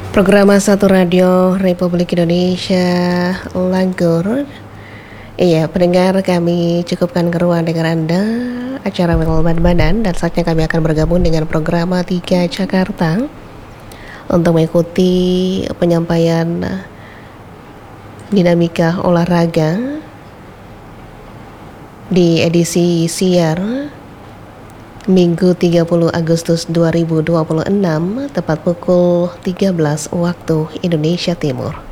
Program Satu Radio Republik Indonesia Langgur. Iya, pendengar, kami cukupkan keruan dengan Anda acara Melban Badan, dan saatnya kami akan bergabung dengan program 3 Jakarta untuk mengikuti penyampaian dinamika olahraga di edisi siar Minggu 30 Agustus 2026 tepat pukul 13 waktu Indonesia Timur.